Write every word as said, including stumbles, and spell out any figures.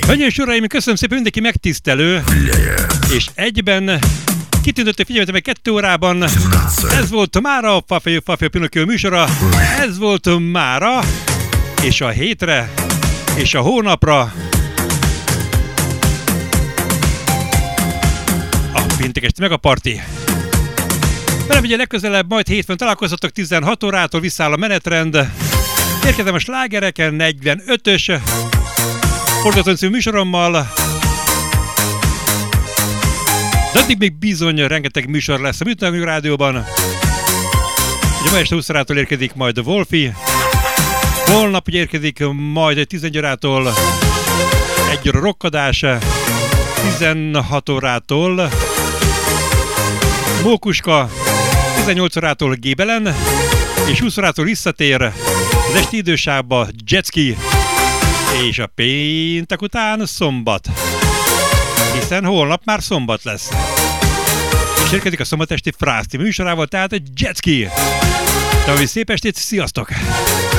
Hölgyeim és uraim, köszönöm szépen, mindenki megtisztelő, és egyben kitűntötte figyelmetemet kettő órában. Ez volt mára a Fafejő Fafejő Pinocchio műsora, ez volt mára, és a hétre, és a hónapra a péntek esti megaparti. Velem ugye legközelebb majd hétfőn találkozhatok tizenhat órától, visszáll a menetrend. Érkezem a slágereken negyvenötös forgatókönyv című műsorommal. De addig még bizony rengeteg műsor lesz a Műtőnök Rádióban. Ugye ma este húsz órától érkezik majd a Wolfi. Holnap ugye érkezik majd tizenegy órától egy óra rokkadás. tizenhat órától Mókuska. tizennyolc órától Gébelen. És húsz órától visszatér az esti idősávba Jetski. És a péntek után szombat. Hiszen holnap már szombat lesz. És érkezik a szombatesti Frázti műsorával, tehát a Jetski. További szép estét, sziasztok!